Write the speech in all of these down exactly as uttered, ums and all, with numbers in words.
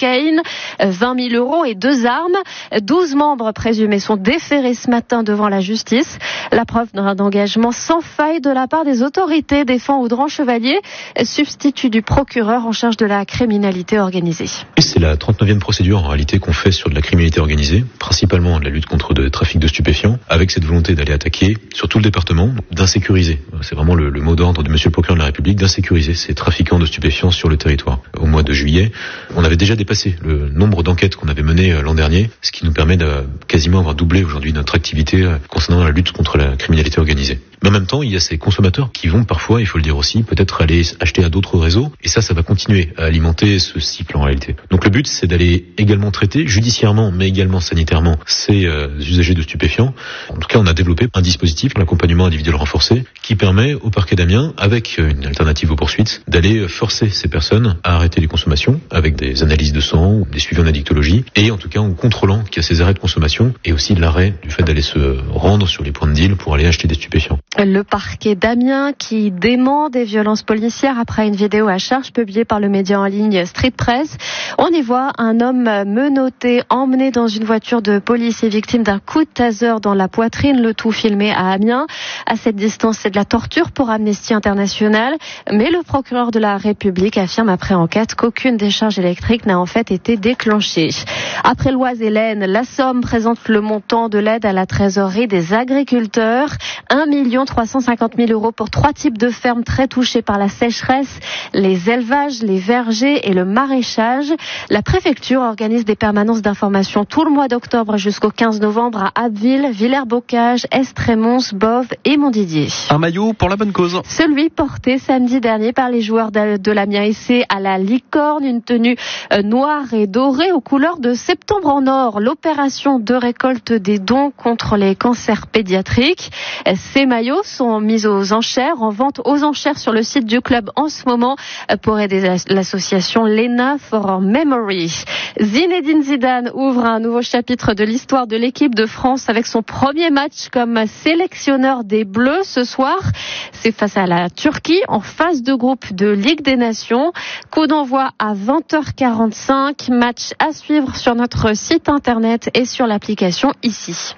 cocaïne, vingt mille euros et deux armes. douze membres présumés sont déférés ce matin devant la justice. La preuve d'un engagement sans faille de la part des autorités, défend Audran Chevalier, substitut du procureur en charge de la criminalité organisée. C'est la trente-neuvième procédure en réalité qu'on fait sur de la criminalité organisée, principalement de la lutte contre le trafic de stupéfiants, avec cette volonté d'aller attaquer sur tout le département, d'insécuriser. C'est vraiment le, le mot d'ordre de monsieur le procureur de la République, d'insécuriser ces trafiquants de stupéfiants sur le territoire. Au mois de juillet, on avait déjà dépassé le nombre d'enquêtes qu'on avait menées l'an dernier, ce qui nous permet de quasiment avoir doublé aujourd'hui notre activité concernant la lutte contre la criminalité organisée. Mais en même temps, il y a ces consommateurs qui vont parfois, il faut le dire aussi, peut-être aller acheter à d'autres réseaux, et ça, ça va continuer à alimenter ce cycle en réalité. Donc le but, c'est d'aller également traiter judiciairement, mais également sanitairement, ces euh, usagers de stupéfiants. En tout cas, on a développé un dispositif, l'accompagnement individuel renforcé, qui permet au parquet d'Amiens, avec une alternative aux poursuites, d'aller forcer ces personnes à arrêter les consommations, avec des analyses de sang ou des suivis en addictologie, et en tout cas en contrôlant qu'il y a ces arrêts de consommation, et aussi l'arrêt du fait d'aller se rendre sur les points de deal pour aller acheter des stupéfiants. Le parquet d'Amiens qui dément des violences policières après une vidéo à charge publiée par le média en ligne Street Press. On y voit un homme menotté, emmené dans une voiture de police et victime d'un coup de taser dans la poitrine, le tout filmé à Amiens. À cette distance, c'est de la torture pour Amnesty International, mais le procureur de la République affirme après enquête qu'aucune décharge électrique n'a en fait été déclenchée. Après l'Oise et l'Aisne, la Somme présente le montant de l'aide à la trésorerie des agriculteurs. un million trois cent cinquante mille euros pour trois types de fermes très touchées par la sécheresse, les élevages, les vergers et le maraîchage. La préfecture organise des permanences d'information tout le mois d'octobre jusqu'au quinze novembre à Abbeville, Villers-Bocage, Estrémons, Boves et Montdidier. Un maillot pour la bonne cause. Celui porté samedi dernier par les joueurs de l'Amiens S C à la Licorne, une tenue noire et dorée aux couleurs de Septembre en Or. L'opération de récolte des dons contre les cancers pédiatriques. Ces maillots sont mis aux enchères, en vente aux enchères sur le site du club en ce moment pour aider l'association Lena for Memory. Zinedine Zidane ouvre un nouveau chapitre de l'histoire de l'équipe de France avec son premier match comme sélectionneur des Bleus ce soir. C'est face à la Turquie en phase de groupe de Ligue des Nations. Coup d'envoi à vingt heures quarante-cinq. Match à suivre sur notre site internet et sur l'application ici.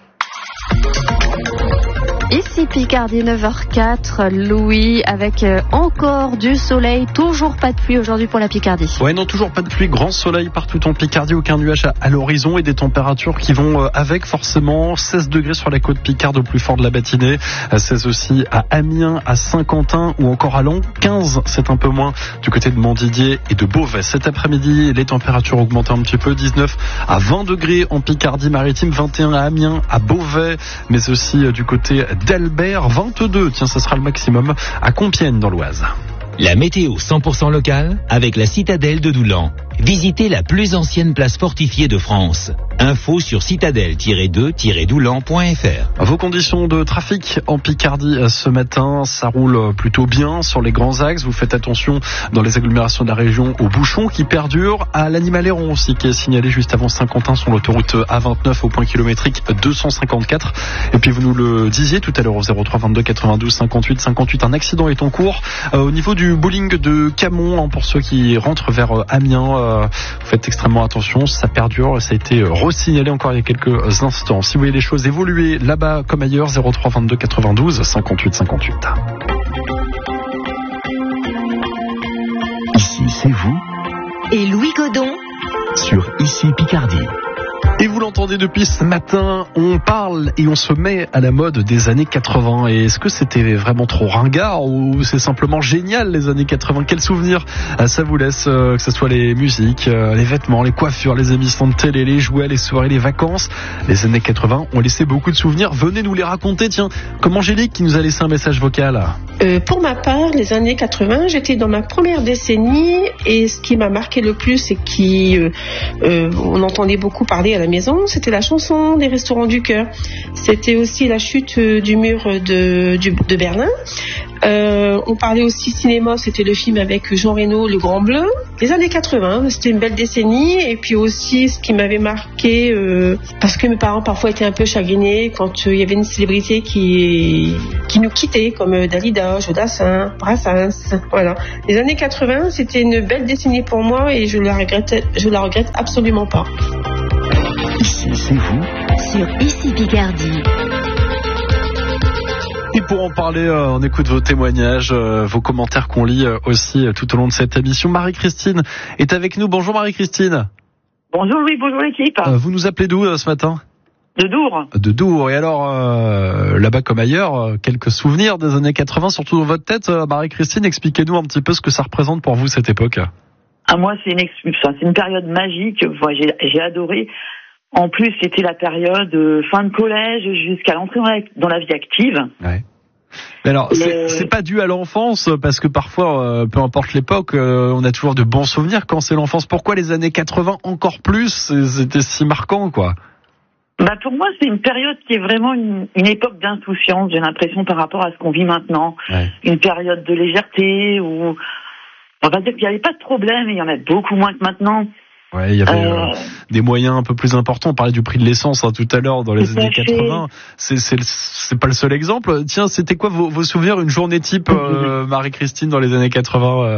Ici Picardie, neuf heures quatre, Louis, avec euh, encore du soleil, toujours pas de pluie aujourd'hui pour la Picardie. Ouais, non, toujours pas de pluie, grand soleil partout en Picardie, aucun nuage à, à l'horizon et des températures qui vont euh, avec forcément seize degrés sur la côte Picarde au plus fort de la matinée, seize aussi à Amiens, à Saint-Quentin ou encore à Laon, quinze, c'est un peu moins du côté de Montdidier et de Beauvais. Cet après-midi, les températures augmentent un petit peu, dix-neuf à vingt degrés en Picardie maritime, vingt et un à Amiens, à Beauvais, mais aussi euh, du côté d'Albert, vingt-deux, tiens, ça sera le maximum à Compiègne dans l'Oise. La météo cent pour cent locale avec la citadelle de Doulan. Visitez la plus ancienne place fortifiée de France. Info sur citadelle tiret deux tiret doulan point f r. Vos conditions de trafic en Picardie ce matin, ça roule plutôt bien sur les grands axes. Vous faites attention dans les agglomérations de la région aux bouchons qui perdurent, à l'Animaléron aussi qui est signalé juste avant Saint-Quentin sur l'autoroute A vingt-neuf au point kilométrique deux cent cinquante-quatre. Et puis vous nous le disiez tout à l'heure au zéro trois vingt-deux quatre-vingt-douze cinquante-huit cinquante-huit, un accident est en cours euh, au niveau du bowling de Camon, hein, pour ceux qui rentrent vers euh, Amiens. Euh, vous faites extrêmement attention, ça perdure, ça a été euh, re-signalé encore il y a quelques instants. Si vous voyez les choses évoluer là-bas comme ailleurs, zéro trois vingt-deux quatre-vingt-douze cinquante-huit cinquante-huit. Ici, c'est vous. Et Louis Godon Sur Ici Picardie. Et vous l'entendez depuis ce matin, on parle et on se met à la mode des années quatre-vingts. Et est-ce que c'était vraiment trop ringard ou c'est simplement génial les années quatre-vingts? Quel souvenir ça vous laisse, que ce soit les musiques, les vêtements, les coiffures, les émissions de télé, les jouets, les soirées, les vacances? Les années quatre-vingts ont laissé beaucoup de souvenirs. Venez nous les raconter, tiens, comme Angélique qui nous a laissé un message vocal. Euh, pour ma part, les années quatre-vingts, j'étais dans ma première décennie et ce qui m'a marqué le plus et qui euh, euh, on entendait beaucoup parler à la maison, c'était la chanson des Restaurants du Cœur. C'était aussi la chute du mur de, du, de Berlin. Euh, on parlait aussi cinéma, c'était le film avec Jean Reno, Le Grand Bleu. Les années quatre-vingts, c'était une belle décennie. Et puis aussi, ce qui m'avait marqué, euh, parce que mes parents parfois étaient un peu chagrinés quand il euh, y avait une célébrité qui, qui nous quittait, comme Dalida, Jodassin, Brassens. Voilà. Les années quatre-vingts, c'était une belle décennie pour moi et je la regrette, je la regrette absolument pas. Ici, c'est vous. Sur Ici Picardie. Et pour en parler, euh, on écoute vos témoignages, euh, vos commentaires qu'on lit euh, aussi euh, tout au long de cette émission. Marie-Christine est avec nous. Bonjour Marie-Christine. Bonjour Louis, bonjour l'équipe. Euh, vous nous appelez d'où euh, ce matin ? De Dour. De Dour. Et alors, euh, là-bas comme ailleurs, euh, quelques souvenirs des années quatre-vingts, surtout dans votre tête. Euh, Marie-Christine, expliquez-nous un petit peu ce que ça représente pour vous cette époque. Ah, moi, c'est une, ex- c'est une période magique. Moi, j'ai, j'ai adoré. En plus, c'était la période euh, fin de collège jusqu'à l'entrée dans la, dans la vie active. Ouais. Mais alors, Et c'est, c'est pas dû à l'enfance, parce que parfois, euh, peu importe l'époque, euh, on a toujours de bons souvenirs quand c'est l'enfance. Pourquoi les années quatre-vingts encore plus, c'était si marquant, quoi ? Bah, pour moi, c'est une période qui est vraiment une, une époque d'insouciance, j'ai l'impression, par rapport à ce qu'on vit maintenant. Ouais. Une période de légèreté où, on va dire qu'il n'y avait pas de problème, et il y en a beaucoup moins que maintenant. Ouais, il y avait Euh, euh, des moyens un peu plus importants. On parlait du prix de l'essence hein, tout à l'heure dans les Tout à années fait. quatre-vingts. C'est, c'est, c'est pas le seul exemple. Tiens, c'était quoi vos, vos souvenirs, une journée type, euh, Marie-Christine, dans les années quatre-vingts euh...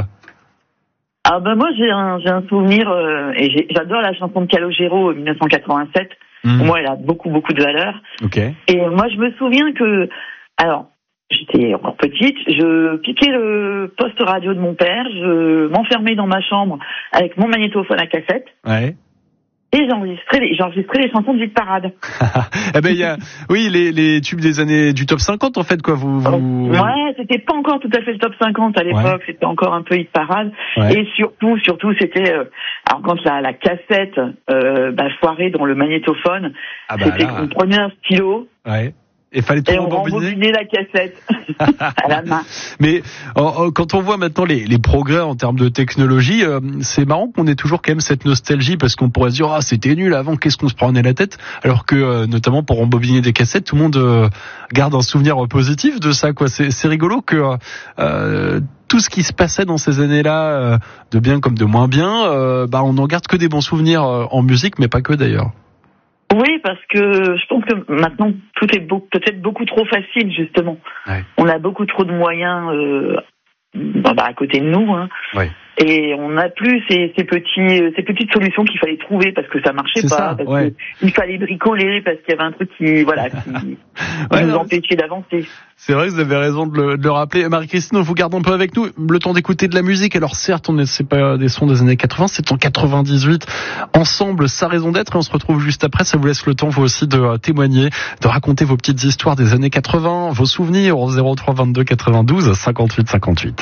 Ah ben moi j'ai un j'ai un souvenir euh, et j'ai, j'adore la chanson de Calogero dix-neuf cent quatre-vingt-sept. Mmh. Pour moi elle a beaucoup beaucoup de valeur. Ok. Et moi je me souviens que alors j'étais encore petite, je piquais le poste radio de mon père, je m'enfermais dans ma chambre avec mon magnétophone à cassette Ouais. et j'enregistrais les j'enregistrais les chansons de Hit Parade. eh ben il y a oui les les tubes des années du top cinquante en fait quoi vous, vous... Ouais, c'était pas encore tout à fait le top cinquante à l'époque, Ouais. c'était encore un peu Hit Parade. Ouais. Et surtout, surtout, c'était euh, alors quand la, la cassette euh, bah, foirait dans le magnétophone, Ah bah c'était là. qu'on prenait un stylo Ouais. Et fallait tout et on rembobiner. rembobinait la cassette à la main. Mais oh, oh, quand on voit maintenant les, les progrès en termes de technologie, euh, c'est marrant qu'on ait toujours quand même cette nostalgie parce qu'on pourrait se dire ah c'était nul avant, qu'est-ce qu'on se prenait la tête, alors que euh, notamment pour rembobiner des cassettes, tout le monde euh, garde un souvenir positif de ça quoi. C'est, c'est rigolo que euh, tout ce qui se passait dans ces années-là, euh, de bien comme de moins bien, euh, bah on n'en garde que des bons souvenirs euh, en musique, mais pas que d'ailleurs. Oui, parce que je pense que maintenant tout est beau, peut-être beaucoup trop facile justement. Ouais. On a beaucoup trop de moyens euh, bah, bah, à côté de nous, hein. Ouais. Et on n'a plus ces, ces petits, ces petites solutions qu'il fallait trouver parce que ça marchait C'est pas, ça, parce ouais. qu'il fallait bricoler, parce qu'il y avait un truc qui, voilà, qui, qui Ouais, nous non, empêchait d'avancer. C'est vrai que vous avez raison de le, de le rappeler. Marie-Christine, on vous garde un peu avec nous. Le temps d'écouter de la musique. Alors certes, on est, c'est pas des sons des années quatre-vingts, c'est en quatre-vingt-dix-huit. Ensemble, sa raison d'être. Et on se retrouve juste après. Ça vous laisse le temps, vous aussi, de euh, témoigner, de raconter vos petites histoires des années quatre-vingts, vos souvenirs au zéro trois vingt-deux quatre-vingt-douze cinquante-huit cinquante-huit.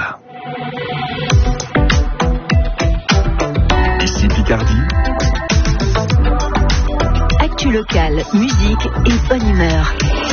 Ici Picardie. Actu locale, musique et bonne humeur.